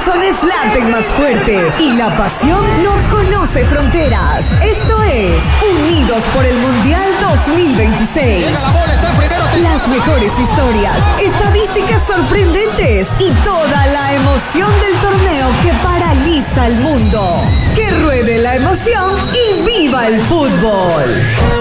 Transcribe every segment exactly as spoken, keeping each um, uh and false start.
corazones laten más fuerte y la pasión no conoce fronteras. Esto es Unidos por el Mundial dos mil veintiséis. Las mejores historias, estadísticas sorprendentes y toda la emoción del torneo que paraliza el mundo. Que ruede la emoción y viva el fútbol.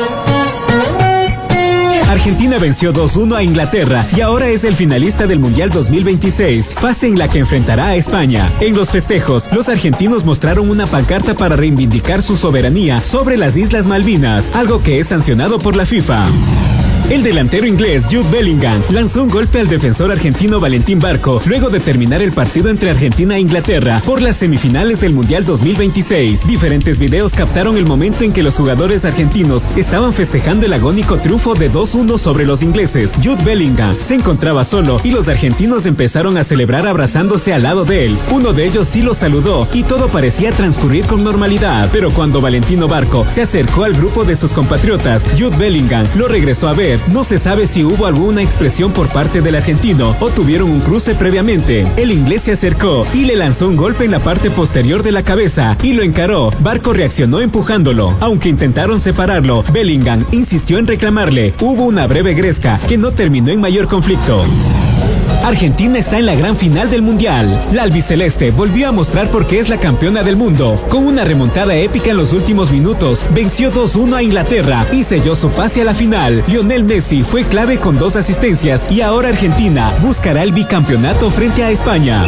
Argentina venció dos uno a Inglaterra y ahora es el finalista del Mundial dos mil veintiséis, fase en la que enfrentará a España. En los festejos, los argentinos mostraron una pancarta para reivindicar su soberanía sobre las Islas Malvinas, algo que es sancionado por la FIFA. El delantero inglés Jude Bellingham lanzó un golpe al defensor argentino Valentín Barco luego de terminar el partido entre Argentina e Inglaterra por las semifinales del Mundial dos mil veintiséis. Diferentes videos captaron el momento en que los jugadores argentinos estaban festejando el agónico triunfo de dos uno sobre los ingleses. Jude Bellingham se encontraba solo y los argentinos empezaron a celebrar abrazándose al lado de él. Uno de ellos sí lo saludó y todo parecía transcurrir con normalidad, pero cuando Valentino Barco se acercó al grupo de sus compatriotas, Jude Bellingham lo regresó a ver. No se sabe si hubo alguna expresión por parte del argentino o tuvieron un cruce previamente. El inglés se acercó y le lanzó un golpe en la parte posterior de la cabeza y lo encaró. Barco reaccionó empujándolo. Aunque intentaron separarlo, Bellingham insistió en reclamarle. Hubo una breve gresca que no terminó en mayor conflicto. Argentina está en la gran final del Mundial. La albiceleste volvió a mostrar por qué es la campeona del mundo. Con una remontada épica en los últimos minutos, venció dos uno a Inglaterra y selló su pase a la final. Lionel Messi fue clave con dos asistencias y ahora Argentina buscará el bicampeonato frente a España.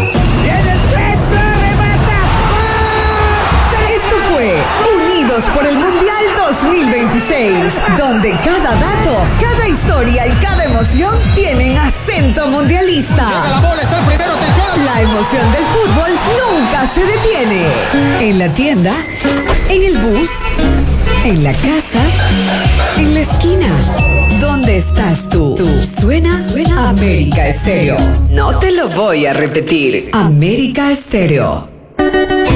Esto fue Unidos por el Mundial dos mil veintiséis, donde cada dato, cada historia y cada emoción tienen acento mundialista. La emoción del fútbol nunca se detiene. En la tienda, en el bus, en la casa, en la esquina. ¿Dónde estás tú? Tú. Suena, suena América Estéreo. No te lo voy a repetir. América Estéreo.